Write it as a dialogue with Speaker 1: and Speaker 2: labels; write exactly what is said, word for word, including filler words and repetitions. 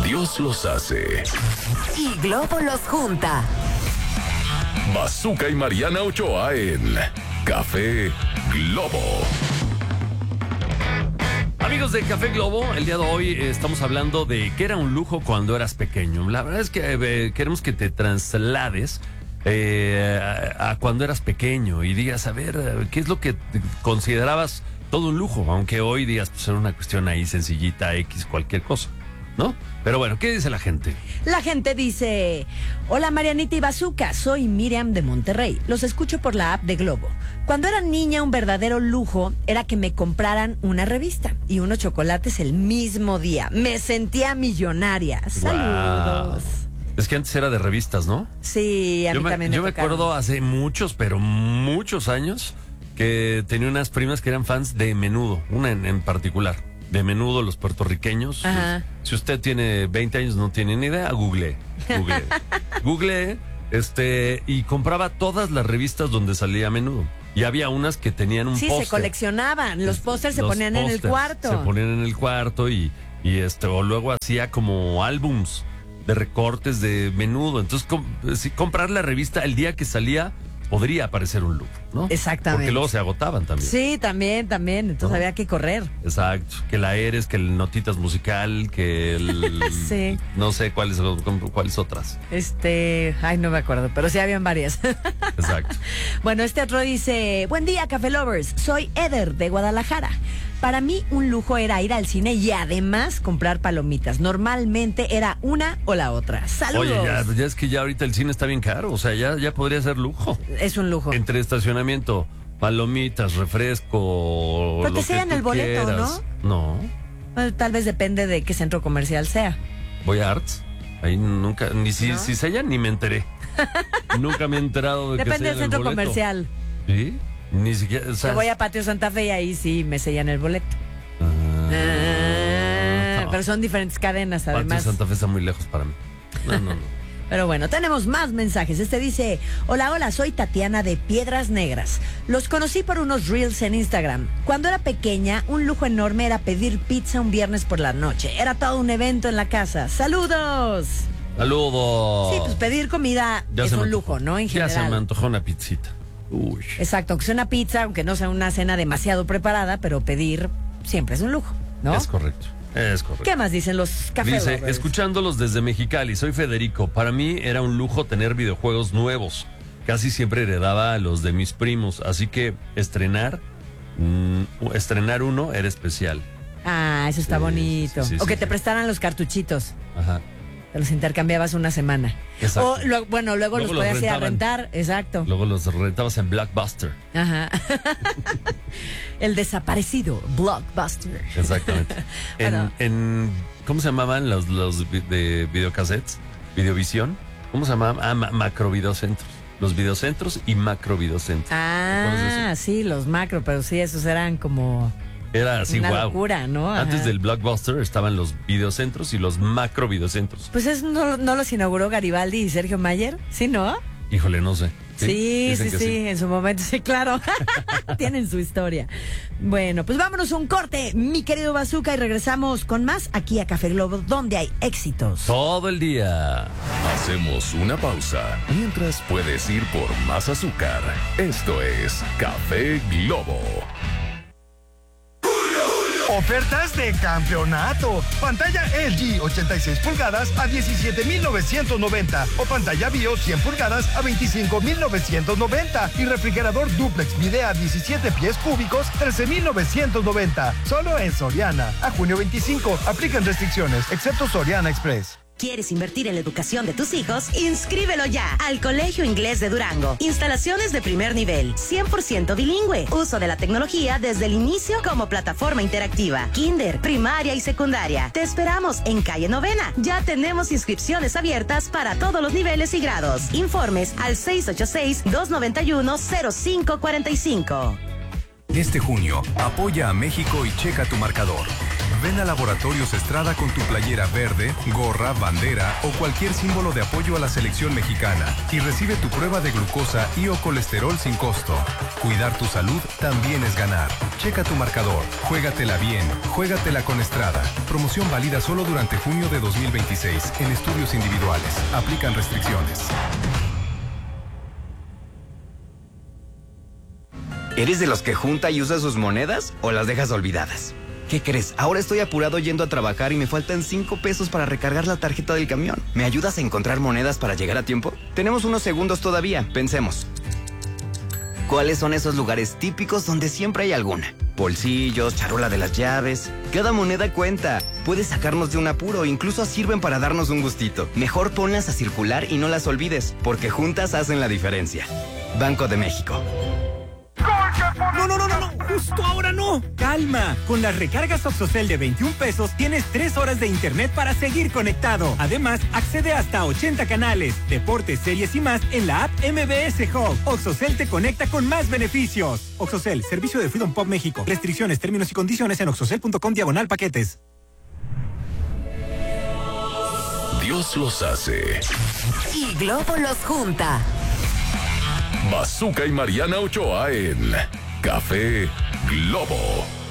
Speaker 1: Dios los hace.
Speaker 2: Y Globo los junta.
Speaker 1: Bazooka y Mariana Ochoa en Café Globo.
Speaker 3: Amigos de Café Globo, el día de hoy eh, estamos hablando de qué era un lujo cuando eras pequeño. La verdad es que eh, queremos que te traslades eh, a, a cuando eras pequeño y digas, a ver, ¿qué es lo que considerabas todo un lujo? Aunque hoy digas, pues era una cuestión ahí sencillita, X, cualquier cosa, ¿no? Pero bueno, ¿qué dice la gente?
Speaker 4: La gente dice, hola Marianita y Bazooka, soy Miriam de Monterrey. Los escucho por la app de Globo. Cuando era niña, un verdadero lujo era que me compraran una revista y unos chocolates el mismo día. Me sentía millonaria. Saludos.
Speaker 3: Wow. Es que antes era de revistas, ¿no?
Speaker 4: Sí, a
Speaker 3: yo
Speaker 4: mí
Speaker 3: me,
Speaker 4: también me
Speaker 3: Yo me
Speaker 4: tocaron.
Speaker 3: acuerdo hace muchos, pero muchos años, que tenía unas primas que eran fans de Menudo, una en, en particular. De Menudo, los puertorriqueños.
Speaker 4: Ajá.
Speaker 3: Si usted tiene veinte años, no tiene ni idea, google. Google. Google, este, y compraba todas las revistas donde salía Menudo. Y había unas que tenían un
Speaker 4: Sí,
Speaker 3: póster.
Speaker 4: se coleccionaban. Los pósters se
Speaker 3: Los
Speaker 4: ponían en el
Speaker 3: pósters
Speaker 4: cuarto.
Speaker 3: Se ponían en el cuarto y, y este, o luego hacía como álbums de recortes de Menudo. Entonces, com- si comprar la revista el día que salía podría parecer un lujo, ¿no?
Speaker 4: Exactamente.
Speaker 3: Porque luego se agotaban también.
Speaker 4: Sí, también, también. Entonces
Speaker 3: ¿No?
Speaker 4: había que correr.
Speaker 3: Exacto. Que la Eres, que el Notitas Musical, que el...
Speaker 4: Sí.
Speaker 3: No sé cuáles, cuáles otras.
Speaker 4: Este, ay, no me acuerdo, pero sí habían varias.
Speaker 3: Exacto.
Speaker 4: Bueno, este otro dice, buen día, Café Lovers, soy Eder de Guadalajara. Para mí un lujo era ir al cine y además comprar palomitas. Normalmente era una o la otra. ¡Saludos!
Speaker 3: Oye, ya, ya es que ya ahorita el cine está bien caro, o sea, ya, ya podría ser lujo.
Speaker 4: Es un lujo.
Speaker 3: Entre estacionamiento, palomitas, refresco...
Speaker 4: Pero te
Speaker 3: lo que
Speaker 4: sellan
Speaker 3: tú
Speaker 4: el boleto,
Speaker 3: quieras. ¿no? No.
Speaker 4: Bueno, tal vez depende de qué centro comercial sea.
Speaker 3: Voy a Arts. Ahí nunca, ni si,
Speaker 4: ¿No?
Speaker 3: si sellan, ni me enteré. Nunca me he enterado de que
Speaker 4: Depende del
Speaker 3: sellan el
Speaker 4: centro
Speaker 3: boleto.
Speaker 4: comercial.
Speaker 3: ¿Sí? Ni siquiera, o sea,
Speaker 4: Yo voy a Patio Santa Fe y ahí sí me sellan el boleto.
Speaker 3: Ah,
Speaker 4: Ah,
Speaker 3: no.
Speaker 4: pero son diferentes cadenas,
Speaker 3: Patio
Speaker 4: además.
Speaker 3: Santa Fe está muy lejos para mí. No, no, no.
Speaker 4: Pero bueno, tenemos más mensajes. Este dice, hola, hola, soy Tatiana de Piedras Negras. Los conocí por unos reels en Instagram. Cuando era pequeña, un lujo enorme era pedir pizza un viernes por la noche. Era todo un evento en la casa. ¡Saludos!
Speaker 3: Saludos.
Speaker 4: Sí, pues pedir comida
Speaker 3: Ya
Speaker 4: es
Speaker 3: se me
Speaker 4: un
Speaker 3: antojó.
Speaker 4: lujo, ¿no? En
Speaker 3: Ya
Speaker 4: general.
Speaker 3: se me antojó una pizzita. Uy.
Speaker 4: Exacto, aunque sea una pizza, aunque no sea una cena demasiado preparada, pero pedir siempre es un lujo, ¿no?
Speaker 3: Es correcto. Es correcto.
Speaker 4: ¿Qué más dicen los café
Speaker 3: Dice,
Speaker 4: lovers?
Speaker 3: escuchándolos desde Mexicali, soy Federico. Para mí era un lujo tener videojuegos nuevos. Casi siempre heredaba a los de mis primos. Así que estrenar, mm, estrenar uno era especial.
Speaker 4: Ah, eso está
Speaker 3: Sí,
Speaker 4: bonito.
Speaker 3: sí, sí,
Speaker 4: o que
Speaker 3: sí,
Speaker 4: te
Speaker 3: sí.
Speaker 4: prestaran los cartuchitos.
Speaker 3: Ajá.
Speaker 4: Te los intercambiabas una semana.
Speaker 3: Exacto.
Speaker 4: O luego- bueno, luego,
Speaker 3: Luego
Speaker 4: los
Speaker 3: los
Speaker 4: podías ir a
Speaker 3: rentaban.
Speaker 4: rentar. Exacto.
Speaker 3: Luego los rentabas en Blockbuster.
Speaker 4: Ajá. El desaparecido Blockbuster.
Speaker 3: Exactamente. En,
Speaker 4: Bueno.
Speaker 3: en- ¿cómo se llamaban los, los vi- de videocassettes? Videovisión. ¿Cómo se llamaban? Ah, ma- macrovideocentros. Los videocentros y macrovideocentros. ¿Te acuerdas de
Speaker 4: Ah,
Speaker 3: eso?
Speaker 4: sí, los macro, pero sí, esos eran como
Speaker 3: Era así,
Speaker 4: una
Speaker 3: wow.
Speaker 4: locura, ¿no? Ajá.
Speaker 3: Antes del Blockbuster estaban los videocentros y los macrovideocentros.
Speaker 4: Pues eso no, no los inauguró Garibaldi y Sergio Mayer, ¿sí, no?
Speaker 3: Híjole, no sé.
Speaker 4: Sí, sí,
Speaker 3: Dicen
Speaker 4: sí,
Speaker 3: que
Speaker 4: en su momento, sí, claro. Tienen su historia. Bueno, pues vámonos a un corte, mi querido Bazooka, y regresamos con más aquí a Café Globo, donde hay éxitos.
Speaker 3: Todo el día.
Speaker 1: Hacemos una pausa. Mientras puedes ir por más azúcar. Esto es Café Globo.
Speaker 5: Ofertas de campeonato. Pantalla L G ochenta y seis pulgadas a diecisiete mil novecientos noventa o pantalla BIOS cien pulgadas a veinticinco mil novecientos noventa y refrigerador duplex Midea diecisiete pies cúbicos trece mil novecientos noventa. Solo en Soriana. A junio veinticinco. Aplican restricciones, excepto Soriana Express.
Speaker 6: ¿Quieres invertir en la educación de tus hijos? Inscríbelo ya al Colegio Inglés de Durango. Instalaciones de primer nivel, cien por ciento bilingüe. Uso de la tecnología desde el inicio como plataforma interactiva. Kinder, primaria y secundaria. Te esperamos en calle Novena. Ya tenemos inscripciones abiertas para todos los niveles y grados. Informes al seis ocho seis, dos nueve uno, cero cinco cuatro cinco.
Speaker 7: Este junio, apoya a México y checa tu marcador. Ven a Laboratorios Estrada con tu playera verde, gorra, bandera o cualquier símbolo de apoyo a la selección mexicana y recibe tu prueba de glucosa y o colesterol sin costo. Cuidar tu salud también es ganar. Checa tu marcador, juégatela bien, juégatela con Estrada. Promoción válida solo durante junio de dos mil veintiséis en estudios individuales. Aplican restricciones.
Speaker 8: ¿Eres de los que junta y usa sus monedas o las dejas olvidadas? ¿Qué crees? Ahora estoy apurado yendo a trabajar y me faltan cinco pesos para recargar la tarjeta del camión. ¿Me ayudas a encontrar monedas para llegar a tiempo? Tenemos unos segundos todavía, pensemos. ¿Cuáles son esos lugares típicos donde siempre hay alguna? Bolsillos, charola de las llaves. Cada moneda cuenta. Puede sacarnos de un apuro, incluso sirven para darnos un gustito. Mejor ponlas a circular y no las olvides, porque juntas hacen la diferencia. Banco de México.
Speaker 9: No, no, no, no, no, justo ahora no. Calma, con las recargas Oxocel de veintiún pesos tienes tres horas de internet para seguir conectado. Además, accede hasta a ochenta canales, deportes, series y más en la app M B S Hub. Oxocel te conecta con más beneficios. Oxocel, servicio de Freedom Pop México. Restricciones, términos y condiciones en oxocel punto com diagonal paquetes.
Speaker 1: Dios los hace.
Speaker 2: Y Globo los junta.
Speaker 1: Bazooka y Mariana Ochoa en Café Globo.